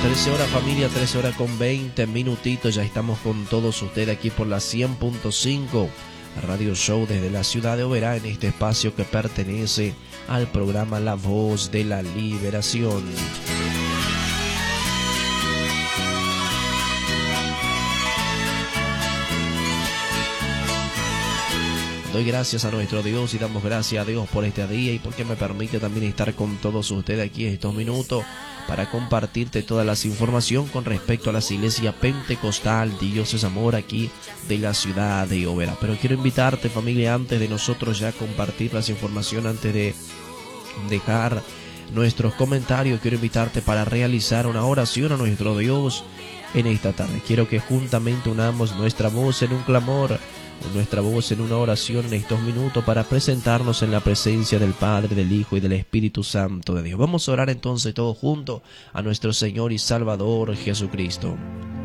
13 horas familia, 13 horas con 20 minutitos. Ya estamos con todos ustedes aquí por la 100.5 Radio Show desde la ciudad de Oberá, en este espacio que pertenece al programa La Voz de la Liberación. Doy gracias a nuestro Dios y damos gracias a Dios por este día y porque me permite también estar con todos ustedes aquí en estos minutos para compartirte todas las informaciones con respecto a la iglesia pentecostal Dios es Amor aquí de la ciudad de Oberá. Pero quiero invitarte familia, antes de nosotros ya compartir las informaciones, antes de dejar nuestros comentarios, quiero invitarte para realizar una oración a nuestro Dios en esta tarde. Quiero que juntamente unamos nuestra voz en un clamor, nuestra voz en una oración en estos minutos para presentarnos en la presencia del Padre, del Hijo y del Espíritu Santo de Dios. Vamos a orar entonces todos juntos a nuestro Señor y Salvador Jesucristo.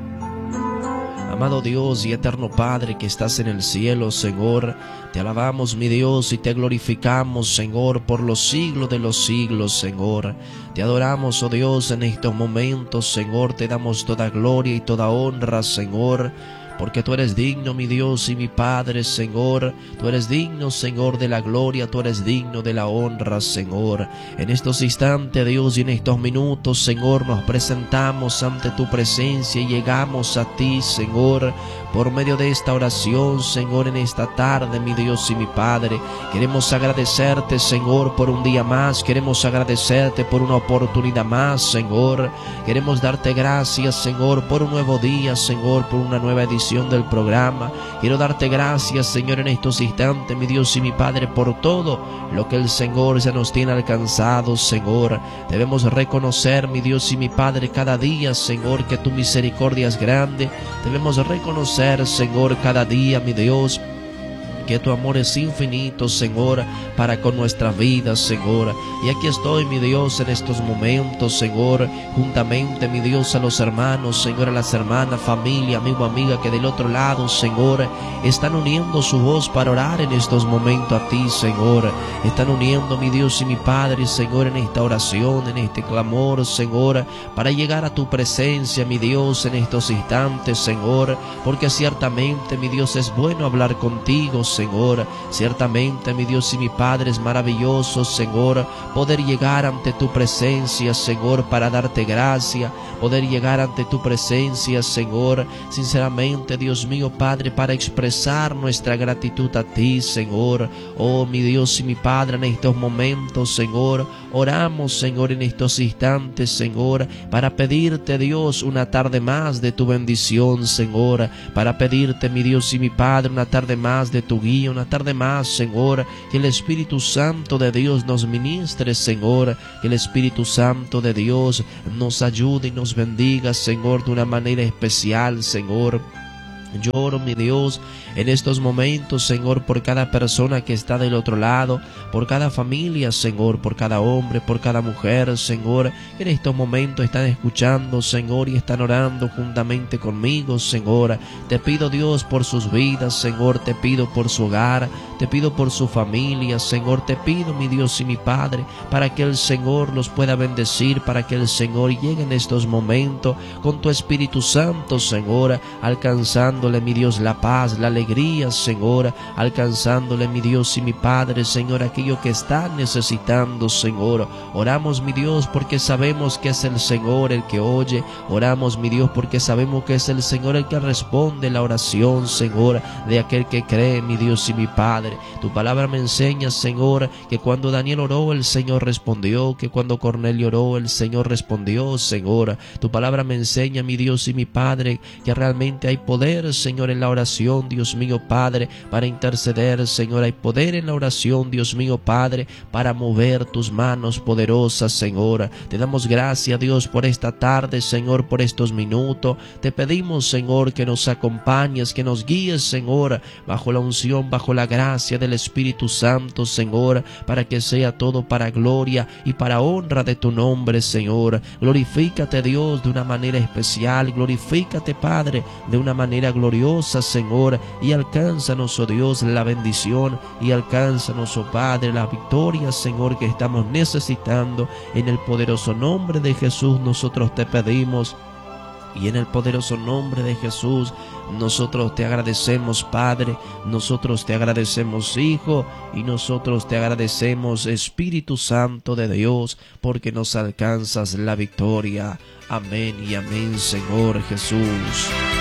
Amado Dios y eterno Padre que estás en el cielo, Señor, te alabamos, mi Dios, y te glorificamos, Señor, por los siglos de los siglos, Señor. Te adoramos, oh Dios, en estos momentos, Señor, te damos toda gloria y toda honra, Señor, porque tú eres digno, mi Dios y mi Padre, Señor. Tú eres digno, Señor, de la gloria, tú eres digno de la honra, Señor. En estos instantes, Dios, y en estos minutos, Señor, nos presentamos ante tu presencia y llegamos a ti, Señor, por medio de esta oración, Señor, en esta tarde, mi Dios y mi Padre. Queremos agradecerte, Señor, por un día más. Queremos agradecerte por una oportunidad más, Señor. Queremos darte gracias, Señor, por un nuevo día, Señor, por una nueva edición del programa. Quiero darte gracias, Señor, en estos instantes, mi Dios y mi Padre, por todo lo que el Señor ya nos tiene alcanzado, Señor. Debemos reconocer, mi Dios y mi Padre, cada día, Señor, que tu misericordia es grande. Debemos reconocer, Señor, cada día, mi Dios, que tu amor es infinito, Señor, para con nuestra vida, Señor. Y aquí estoy, mi Dios, en estos momentos, Señor, juntamente, mi Dios, a los hermanos, Señor, a las hermanas, familia, amigo, amiga, que del otro lado, Señor, están uniendo su voz para orar en estos momentos a ti, Señor. Están uniendo, mi Dios y mi Padre, Señor, en esta oración, en este clamor, Señor, para llegar a tu presencia, mi Dios, en estos instantes, Señor, porque ciertamente, mi Dios, es bueno hablar contigo, Señor. Ciertamente, mi Dios y mi Padre, es maravilloso, Señor, poder llegar ante tu presencia, Señor, para darte gracia, poder llegar ante tu presencia, Señor, sinceramente, Dios mío, Padre, para expresar nuestra gratitud a ti, Señor. Oh, mi Dios y mi Padre, en estos momentos, Señor, oramos, Señor, en estos instantes, Señor, para pedirte, Dios, una tarde más de tu bendición, Señor, para pedirte, mi Dios y mi Padre, una tarde más de tu guía, una tarde más, Señor, que el Espíritu Santo de Dios nos ministre, Señor, que el Espíritu Santo de Dios nos ayude y nos bendiga, Señor, de una manera especial, Señor. Yo oro, mi Dios, en estos momentos, Señor, por cada persona que está del otro lado, por cada familia, Señor, por cada hombre, por cada mujer, Señor, que en estos momentos están escuchando, Señor, y están orando juntamente conmigo, Señor. Te pido, Dios, por sus vidas, Señor, te pido por su hogar, te pido por su familia, Señor, te pido, mi Dios y mi Padre, para que el Señor los pueda bendecir, para que el Señor llegue en estos momentos con tu Espíritu Santo, Señor, alcanzándole, mi Dios, la paz, la alegría, Señor, alcanzándole, mi Dios y mi Padre, Señor, aquello que están necesitando, Señor. Oramos, mi Dios, porque sabemos que es el Señor el que oye. Oramos, mi Dios, porque sabemos que es el Señor el que responde la oración, Señor, de aquel que cree, mi Dios y mi Padre. Tu palabra me enseña, Señor, que cuando Daniel oró, el Señor respondió, que cuando Cornelio oró, el Señor respondió, Señor. Tu palabra me enseña, mi Dios y mi Padre, que realmente hay poder, Señor, en la oración, Dios mío, Padre, para interceder, Señor. Hay poder en la oración, Dios mío, Padre, para mover tus manos poderosas, Señor. Te damos gracias, Dios, por esta tarde, Señor, por estos minutos. Te pedimos, Señor, que nos acompañes, que nos guíes, Señor, bajo la unción, bajo la gracia, gracia del Espíritu Santo, Señor, para que sea todo para gloria y para honra de tu nombre, Señor. Glorifícate, Dios, de una manera especial. Glorifícate, Padre, de una manera gloriosa, Señor, y alcánzanos, oh Dios, la bendición, y alcánzanos, oh Padre, la victoria, Señor, que estamos necesitando. En el poderoso nombre de Jesús nosotros te pedimos, y en el poderoso nombre de Jesús nosotros te agradecemos, Padre, nosotros te agradecemos, Hijo, y nosotros te agradecemos, Espíritu Santo de Dios, porque nos alcanzas la victoria. Amén y amén, Señor Jesús.